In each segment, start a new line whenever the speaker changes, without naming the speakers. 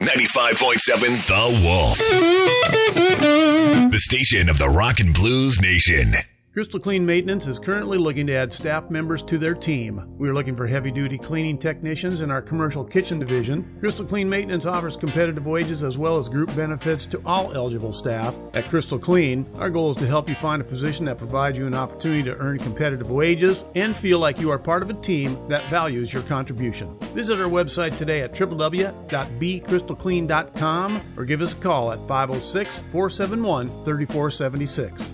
95.7 The Wolf. The station of the Rock and Blues Nation.
Crystal Clean Maintenance is currently looking to add staff members to their team. We are looking for heavy-duty cleaning technicians in our commercial kitchen division. Crystal Clean Maintenance offers competitive wages as well as group benefits to all eligible staff. At Crystal Clean, our goal is to help you find a position that provides you an opportunity to earn competitive wages and feel like you are part of a team that values your contribution. Visit our website today at www.becrystalclean.com or give us a call at 506-471-3476.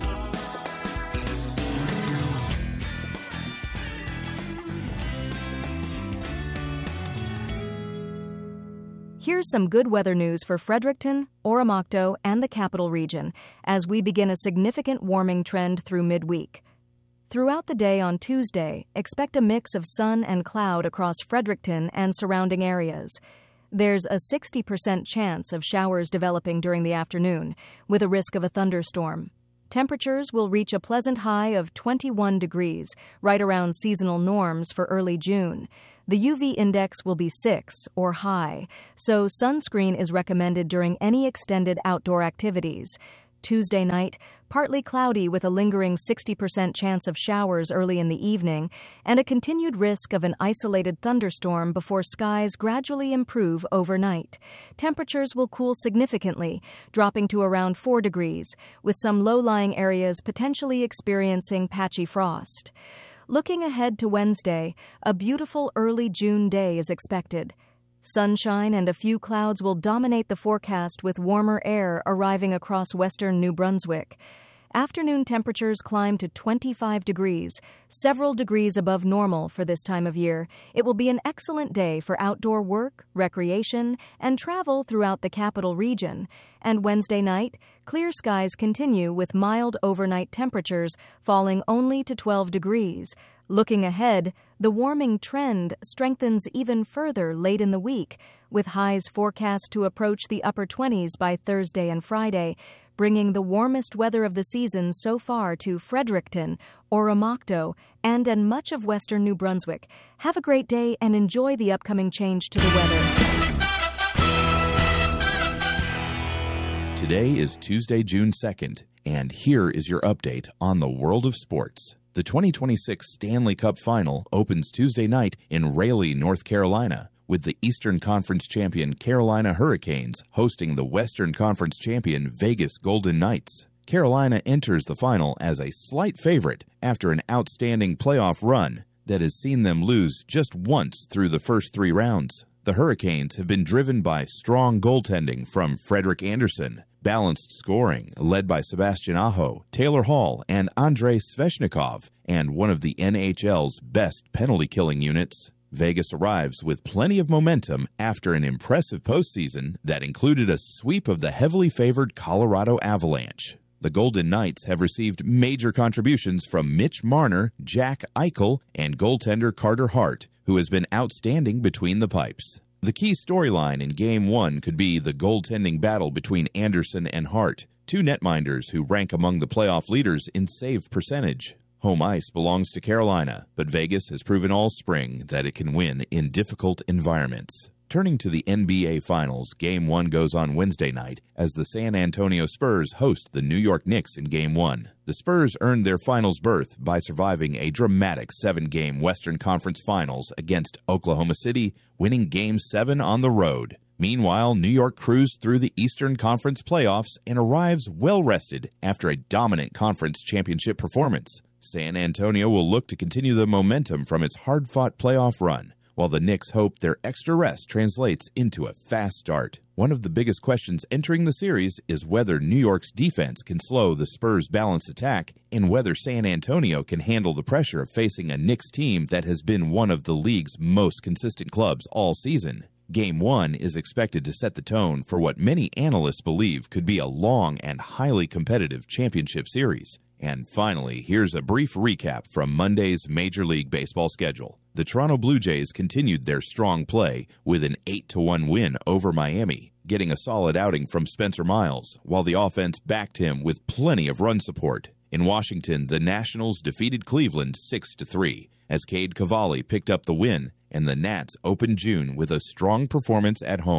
Here's some good weather news for Fredericton, Oromocto, and the Capital Region as we begin a significant warming trend through midweek. Throughout the day on Tuesday, expect a mix of sun and cloud across Fredericton and surrounding areas. There's a 60% chance of showers developing during the afternoon, with a risk of a thunderstorm. Temperatures will reach a pleasant high of 21 degrees, right around seasonal norms for early June. The UV index will be 6 or high, so sunscreen is recommended during any extended outdoor activities. Tuesday night, partly cloudy with a lingering 60% chance of showers early in the evening and a continued risk of an isolated thunderstorm before skies gradually improve overnight. Temperatures will cool significantly, dropping to around 4 degrees, with some low-lying areas potentially experiencing patchy frost. Looking ahead to Wednesday, a beautiful early June day is expected. Sunshine and a few clouds will dominate the forecast with warmer air arriving across western New Brunswick. Afternoon temperatures climb to 25 degrees, several degrees above normal for this time of year. It will be an excellent day for outdoor work, recreation, and travel throughout the Capital Region. And Wednesday night, clear skies continue with mild overnight temperatures falling only to 12 degrees. Looking ahead, the warming trend strengthens even further late in the week, with highs forecast to approach the upper 20s by Thursday and Friday, bringing the warmest weather of the season so far to Fredericton, Oromocto, and much of western New Brunswick. Have a great day and enjoy the upcoming change to the weather.
Today is Tuesday, June 2nd, and here is your update on the world of sports. The 2026 Stanley Cup Final opens Tuesday night in Raleigh, North Carolina, with the Eastern Conference champion Carolina Hurricanes hosting the Western Conference champion Vegas Golden Knights. Carolina enters the final as a slight favorite after an outstanding playoff run that has seen them lose just once through the first 3 rounds. The Hurricanes have been driven by strong goaltending from Frederik Andersen, balanced scoring led by Sebastian Aho, Taylor Hall, and Andrei Svechnikov, and one of the NHL's best penalty-killing units. Vegas arrives with plenty of momentum after an impressive postseason that included a sweep of the heavily favored Colorado Avalanche. The Golden Knights have received major contributions from Mitch Marner, Jack Eichel, and goaltender Carter Hart, who has been outstanding between the pipes. The key storyline in Game 1 could be the goaltending battle between Andersen and Hart, 2 netminders who rank among the playoff leaders in save percentage. Home ice belongs to Carolina, but Vegas has proven all spring that it can win in difficult environments. Turning to the NBA Finals, Game 1 goes on Wednesday night as the San Antonio Spurs host the New York Knicks in Game 1. The Spurs earned their finals berth by surviving a dramatic 7-game Western Conference Finals against Oklahoma City, winning Game 7 on the road. Meanwhile, New York cruised through the Eastern Conference playoffs and arrives well-rested after a dominant conference championship performance. San Antonio will look to continue the momentum from its hard-fought playoff run, while the Knicks hope their extra rest translates into a fast start. One of the biggest questions entering the series is whether New York's defense can slow the Spurs' balanced attack and whether San Antonio can handle the pressure of facing a Knicks team that has been one of the league's most consistent clubs all season. Game 1 is expected to set the tone for what many analysts believe could be a long and highly competitive championship series. And finally, here's a brief recap from Monday's Major League Baseball schedule. The Toronto Blue Jays continued their strong play with an 8-1 win over Miami, getting a solid outing from Spencer Miles, while the offense backed him with plenty of run support. In Washington, the Nationals defeated Cleveland 6-3, as Cade Cavalli picked up the win, and the Nats opened June with a strong performance at home.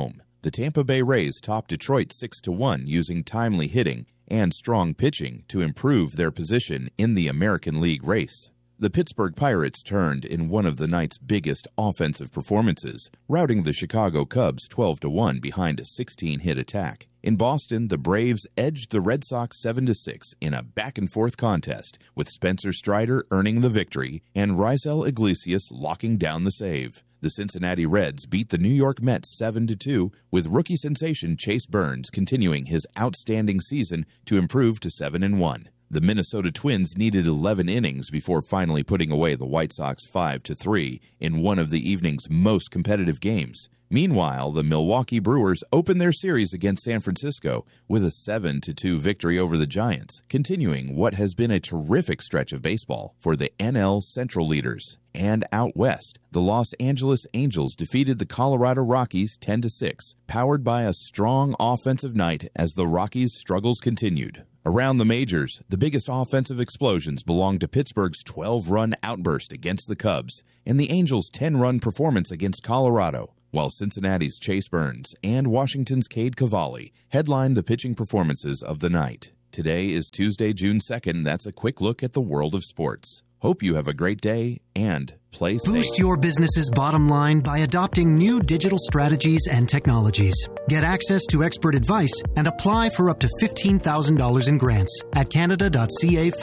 The Tampa Bay Rays topped Detroit 6-1 using timely hitting and strong pitching to improve their position in the American League race. The Pittsburgh Pirates turned in one of the night's biggest offensive performances, routing the Chicago Cubs 12-1 behind a 16-hit attack. In Boston, the Braves edged the Red Sox 7-6 in a back-and-forth contest, with Spencer Strider earning the victory and Raisel Iglesias locking down the save. The Cincinnati Reds beat the New York Mets 7-2, with rookie sensation Chase Burns continuing his outstanding season to improve to 7-1. The Minnesota Twins needed 11 innings before finally putting away the White Sox 5-3 in one of the evening's most competitive games. Meanwhile, the Milwaukee Brewers opened their series against San Francisco with a 7-2 victory over the Giants, continuing what has been a terrific stretch of baseball for the NL Central leaders. And out west, the Los Angeles Angels defeated the Colorado Rockies 10-6, powered by a strong offensive night as the Rockies' struggles continued. Around the majors, the biggest offensive explosions belonged to Pittsburgh's 12-run outburst against the Cubs and the Angels' 10-run performance against Colorado, while Cincinnati's Chase Burns and Washington's Cade Cavalli headlined the pitching performances of the night. Today is Tuesday, June 2nd. That's a quick look at the world of sports. Hope you have a great day and play safe.
Boost your business's bottom line by adopting new digital strategies and technologies. Get access to expert advice and apply for up to $15,000 in grants at Canada.ca.